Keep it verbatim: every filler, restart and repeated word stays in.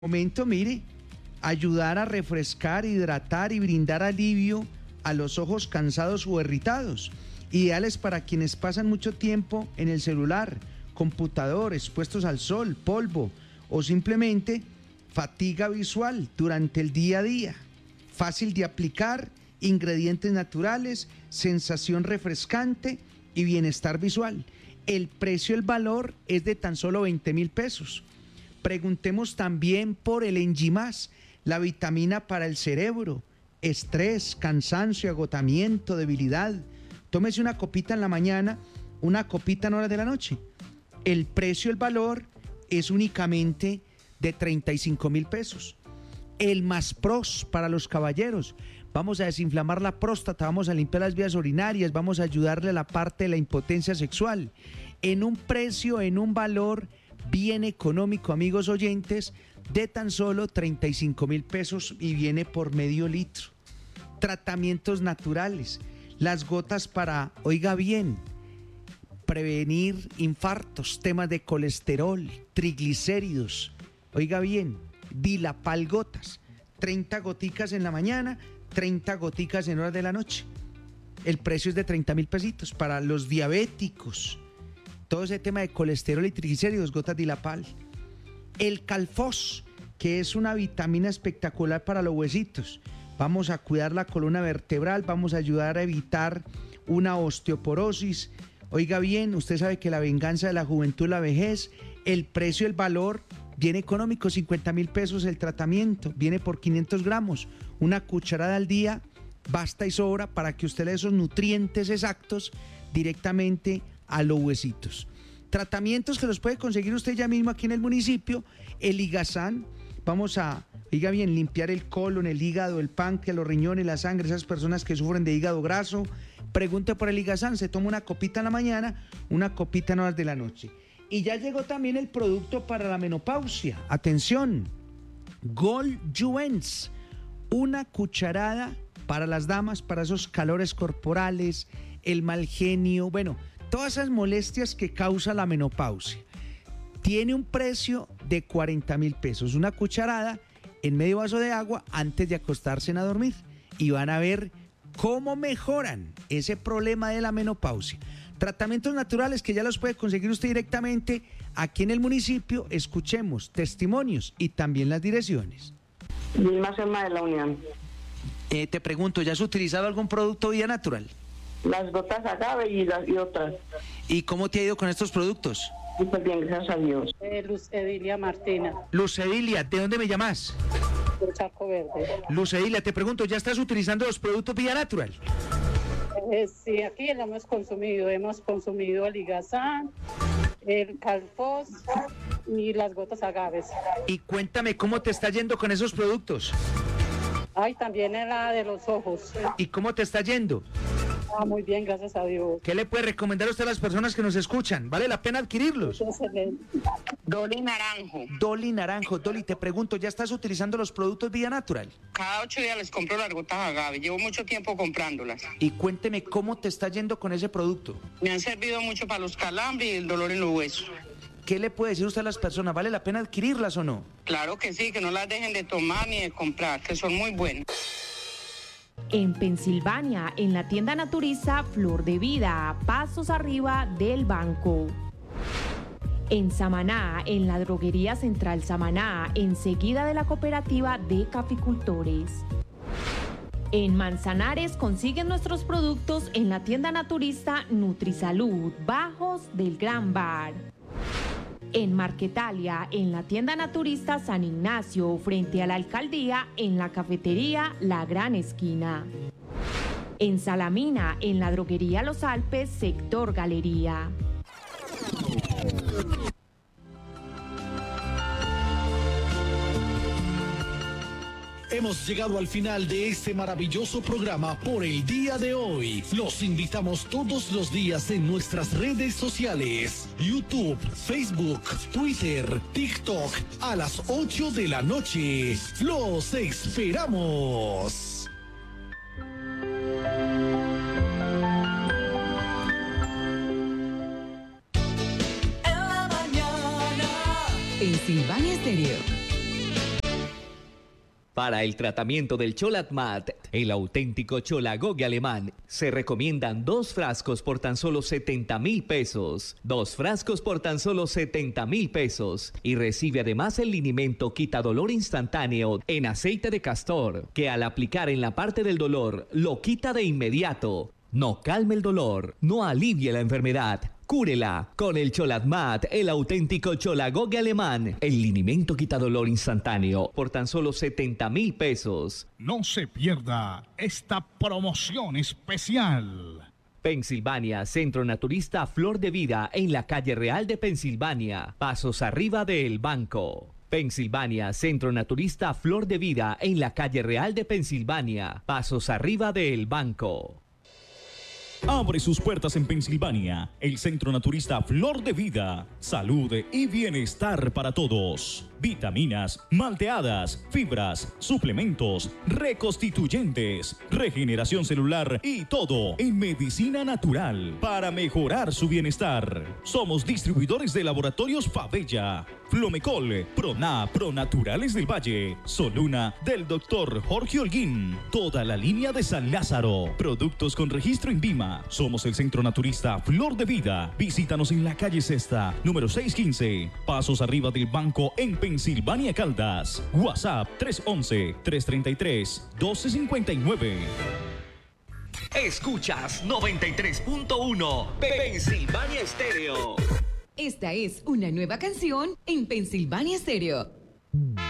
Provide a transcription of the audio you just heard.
Momento, mire, ayudar a refrescar, hidratar y brindar alivio a los ojos cansados o irritados, ideales para quienes pasan mucho tiempo en el celular, computador, expuestos al sol, polvo o simplemente fatiga visual durante el día a día. Fácil de aplicar, ingredientes naturales, sensación refrescante y bienestar visual. El precio, el valor es de tan solo veinte mil pesos. Preguntemos también por el Engimás, la vitamina para el cerebro, estrés, cansancio, agotamiento, debilidad. Tómese una copita en la mañana, una copita en horas de la noche. El precio, el valor es únicamente de treinta y cinco mil pesos. El Más Pros para los caballeros. Vamos a desinflamar la próstata, vamos a limpiar las vías urinarias, vamos a ayudarle a la parte de la impotencia sexual. En un precio, en un valor bien económico, amigos oyentes, de tan solo treinta y cinco mil pesos y viene por medio litro. Tratamientos naturales, las gotas para, oiga bien, prevenir infartos, temas de colesterol, triglicéridos, oiga bien, Dilapal gotas, treinta goticas en la mañana, treinta goticas en horas de la noche. El precio es de treinta mil pesitos para los diabéticos. Todo ese tema de colesterol y triglicéridos, gotas Dilapal. El Calfos, que es una vitamina espectacular para los huesitos. Vamos a cuidar la columna vertebral, vamos a ayudar a evitar una osteoporosis. Oiga bien, usted sabe que la venganza de la juventud, la vejez, el precio, el valor, bien económico, cincuenta mil pesos el tratamiento, viene por quinientos gramos. Una cucharada al día basta y sobra para que usted le dé esos nutrientes exactos directamente a los huesitos. Tratamientos que los puede conseguir usted ya mismo aquí en el municipio. El Ligazán, vamos a, diga bien, limpiar el colon, el hígado, el páncreas, los riñones, la sangre, esas personas que sufren de hígado graso. Pregunte por el Ligazán, se toma una copita en la mañana, una copita en horas de la noche. Y ya llegó también el producto para la menopausia. Atención, Gold Juens, una cucharada para las damas, para esos calores corporales, el mal genio, bueno, todas esas molestias que causa la menopausia. Tiene un precio de cuarenta mil pesos, una cucharada en medio vaso de agua antes de acostarse a dormir. Y van a ver cómo mejoran ese problema de la menopausia. Tratamientos naturales que ya los puede conseguir usted directamente aquí en el municipio. Escuchemos testimonios y también las direcciones. Vilma Selma de la Unión. Eh, te pregunto, ¿ya has utilizado algún producto Vía Natural? Las gotas agave y, las, y otras. ¿Y cómo te ha ido con estos productos? Súper bien, gracias a Dios. Eh, Luz Edilia Martina. Luz Edilia, ¿de dónde me llamas? Por Charco Verde. Luz Edilia, te pregunto, ¿ya estás utilizando los productos Vía Natural? Eh, sí, aquí lo hemos consumido. Hemos consumido el Ligazán, el Calfos y las gotas agaves. Y cuéntame, ¿cómo te está yendo con esos productos? Ay, también la de los ojos. ¿Y cómo te está yendo? Ah, muy bien, gracias a Dios. ¿Qué le puede recomendar usted a las personas que nos escuchan? ¿Vale la pena adquirirlos? Excelente. Dolly Naranjo. Dolly Naranjo, Dolly, te pregunto, ¿ya estás utilizando los productos Vía Natural? Cada ocho días les compro las gotas agave. Llevo mucho tiempo comprándolas. Y cuénteme, ¿cómo te está yendo con ese producto? Me han servido mucho para los calambres y el dolor en los huesos. ¿Qué le puede decir usted a las personas? ¿Vale la pena adquirirlas o no? Claro que sí, que no las dejen de tomar ni de comprar, que son muy buenas. En Pensilvania, en la tienda naturista Flor de Vida, pasos arriba del banco. En Samaná, en la droguería Central Samaná, enseguida de la cooperativa de caficultores. En Manzanares consiguen nuestros productos en la tienda naturista Nutrisalud, Bajos del Gran Bar. En Marquetalia, en la tienda naturista San Ignacio, frente a la alcaldía, en la cafetería La Gran Esquina. En Salamina, en la droguería Los Alpes, sector Galería. Hemos llegado al final de este maravilloso programa por el día de hoy. Los invitamos todos los días en nuestras redes sociales: YouTube, Facebook, Twitter, TikTok, a las ocho de la noche. ¡Los esperamos! En Silvania Estéreo Para el tratamiento del Cholatmat, el auténtico cholagogue alemán, se recomiendan dos frascos por tan solo setenta mil pesos. Dos frascos por tan solo setenta mil pesos. Y recibe además el linimento quitadolor instantáneo en aceite de castor, que al aplicar en la parte del dolor, lo quita de inmediato. No calme el dolor, no alivie la enfermedad. Cúrela con el Cholatmat, el auténtico cholagogue alemán, el linimento quitadolor instantáneo por tan solo setenta mil pesos. No se pierda esta promoción especial. Pensilvania, Centro Naturista Flor de Vida en la calle Real de Pensilvania, pasos arriba del banco. Pensilvania, Centro Naturista Flor de Vida en la calle Real de Pensilvania, pasos arriba del banco. Abre sus puertas en Pensilvania, el Centro Naturista Flor de Vida. Salud y bienestar para todos. Vitaminas, malteadas, fibras, suplementos, reconstituyentes, regeneración celular y todo en medicina natural para mejorar su bienestar. Somos distribuidores de laboratorios Fabella, Flomecol, Proná, Pronaturales del Valle, Soluna del doctor Jorge Holguín, toda la línea de San Lázaro, productos con registro INVIMA. Somos el Centro Naturista Flor de Vida. Visítanos en la calle Sexta, número seiscientos quince, pasos arriba del banco en Pensilvania, Caldas. WhatsApp tres once, tres treinta y tres, doce cincuenta y nueve. Escuchas noventa y tres punto uno Pensilvania Estéreo. Esta es una nueva canción en Pensilvania Estéreo.